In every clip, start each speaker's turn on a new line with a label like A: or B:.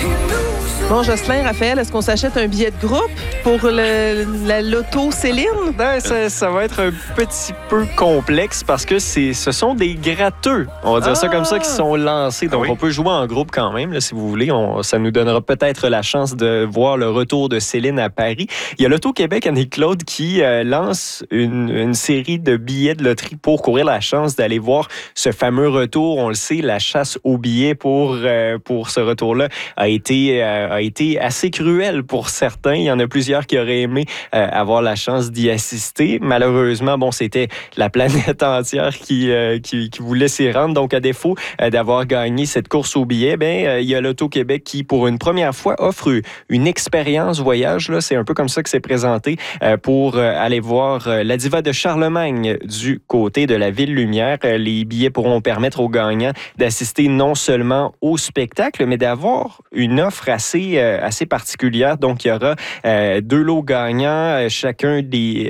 A: Bon, Jocelyn, Raphaël, est-ce qu'on s'achète un billet de groupe pour la loto Céline?
B: Ben, ça va être un petit peu complexe parce que ce sont des gratteux, on va dire ça comme ça, qui sont lancés. Donc, on peut jouer en groupe quand même, là, si vous voulez. Ça nous donnera peut-être la chance de voir le retour de Céline à Paris. Il y a l'Auto-Québec, Annie-Claude, qui lance une série de billets de loterie pour courir la chance d'aller voir ce fameux retour. On le sait, la chasse aux billets pour ce retour-là a été assez cruelle pour certains. Il y en a plusieurs qui auraient aimé avoir la chance d'y assister. Malheureusement, c'était la planète entière qui voulait s'y rendre. Donc, à défaut d'avoir gagné cette course aux billets, il y a l'Auto-Québec qui, pour une première fois, offre une expérience voyage. Là, c'est un peu comme ça que c'est présenté pour aller voir la diva de Charlemagne du côté de la Ville-Lumière. Les billets pourront permettre aux gagnants d'assister non seulement au spectacle, mais d'avoir une offre assez particulière. Donc, il y aura 2 lots gagnants. Chacun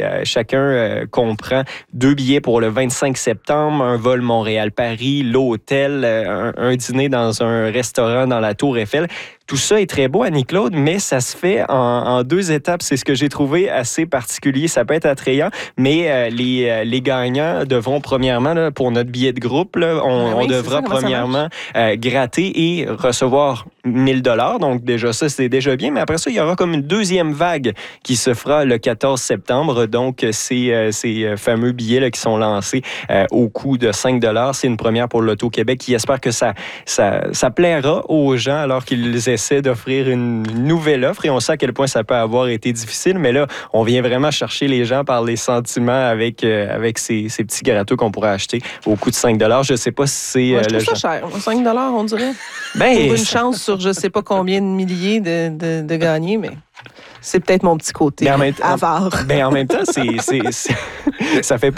B: comprend 2 billets pour le 25 septembre, un vol Montréal-Paris, l'hôtel, un dîner dans un restaurant dans la Tour Eiffel. Tout ça est très beau, Annie-Claude, mais ça se fait en 2 étapes. C'est ce que j'ai trouvé assez particulier. Ça peut être attrayant, mais les gagnants devront premièrement, là, pour notre billet de groupe, là, on devra premièrement gratter et recevoir 1 000 $. Donc déjà ça, c'est déjà bien. Mais après ça, il y aura comme une deuxième vague qui se fera le 14 septembre. Donc ces fameux billets là, qui sont lancés au coût de 5 $. C'est une première pour l'Auto-Québec qui espère que ça plaira aux gens alors qu'ils essaient d'offrir une nouvelle offre. Et on sait à quel point ça peut avoir été difficile. Mais là, on vient vraiment chercher les gens par les sentiments avec ces petits gâteaux qu'on pourrait acheter au coût de 5 $. Je ne sais pas si c'est...
A: je trouve ça cher. 5 $, on dirait. Pour une chance sur je ne sais pas combien de milliers de gagner, mais... C'est peut-être mon petit côté avare.
B: En même temps, ça fait pas